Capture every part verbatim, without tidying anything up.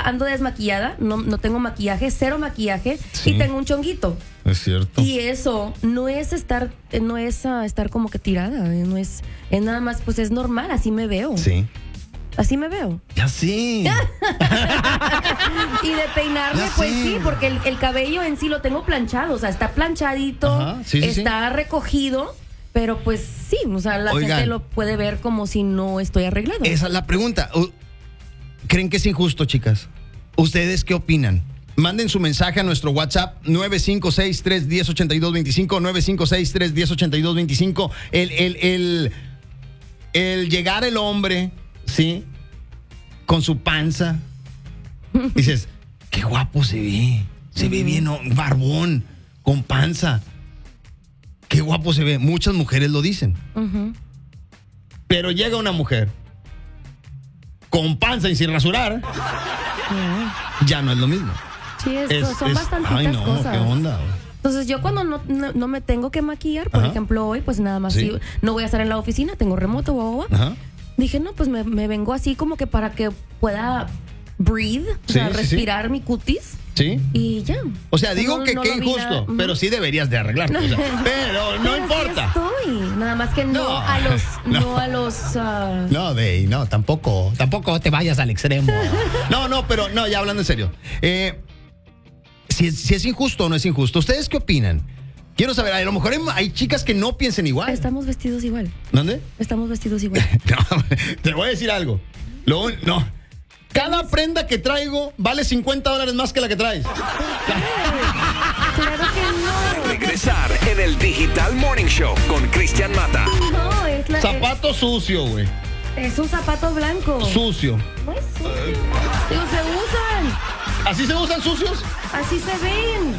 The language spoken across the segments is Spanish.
ando desmaquillada, no, no tengo maquillaje, cero maquillaje, Sí. y tengo un chonguito. Es cierto. Y eso no es estar, eh, no es uh, estar como que tirada, eh, no es, es nada más, pues es normal, así me veo. Sí. Así me veo. Ya sí. Y de peinarme, Ya pues sí. sí, porque el, el cabello en sí lo tengo planchado, o sea, está planchadito, Ajá, sí, sí, está recogido, pero pues sí, o sea, la Oigan. gente lo puede ver como si no estoy arreglado. Esa es la pregunta. U- ¿Creen que es injusto, chicas? ¿Ustedes qué opinan? Manden su mensaje a nuestro WhatsApp nueve cinco seis, tres uno cero, ocho dos dos cinco, nueve cinco seis, tres uno cero, ocho dos dos cinco. El, el, el, el llegar el hombre, ¿sí? Con su panza. Dices, qué guapo se ve. Se ve bien, ¿no? Barbón, con panza. Qué guapo se ve. Muchas mujeres lo dicen. Ujú. Pero llega una mujer con panza y sin rasurar, Yeah. ya no es lo mismo. Sí, es- Es- son es- bastantitas ay, no, cosas. qué onda. Entonces yo cuando no, no, no me tengo que maquillar, por Ajá. ejemplo hoy, pues nada más Sí. sí, no voy a estar en la oficina, tengo remoto, guau, guau, guau. Ajá. Dije, no, pues me, me vengo así como que para que pueda breathe, o Sí, sea, sí, sí. respirar mi cutis ¿Sí? y ya. O sea, digo No- que no qué lo vi injusto, nada. Ujú. pero sí deberías de arreglarte. o sea, pero no Pero importa. sí estoy. Nada más que no, No. a los, no. No. a los, ah, No, Dey, no, tampoco. Tampoco te vayas al extremo. No, no, pero no, ya hablando en serio. Eh, si, es, si es injusto o no es injusto, ¿ustedes qué opinan? Quiero saber, a lo mejor hay, hay chicas que no piensen igual. estamos vestidos igual. ¿Dónde? Estamos vestidos igual. No, te voy a decir algo. Lo un- no. Cada prenda que traigo vale cincuenta dólares más que la que traes. Claro que no. Regresar en el Digital Morning Show con Cristian Mata. No, es, la, Zapato sucio, güey. es, es un zapato blanco. Sucio. No es sucio. Digo, se usan. ¿Así se usan sucios? Así se ven.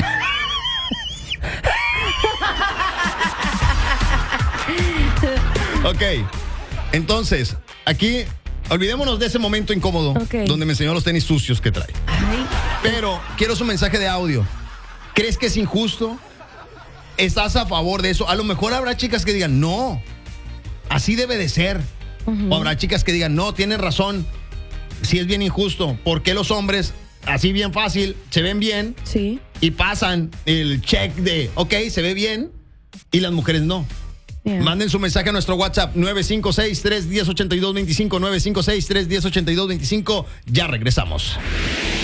Ok. Entonces, aquí, olvidémonos de ese momento incómodo Ok. donde me enseñó los tenis sucios que trae. Ay, Pero quiero su mensaje de audio. ¿Crees que es injusto? ¿Estás a favor de eso? A lo mejor habrá chicas que digan, no, así debe de ser. O habrá chicas que digan, no, tienes razón, sí es bien injusto. ¿Por qué los hombres, así bien fácil, se ven bien sí. y pasan el check de, ok, se ve bien, y las mujeres no? Yeah. Manden su mensaje a nuestro WhatsApp nueve cinco seis, tres uno cero, ocho dos dos cinco, nueve cinco seis, tres uno cero, ocho dos dos cinco. Ya regresamos.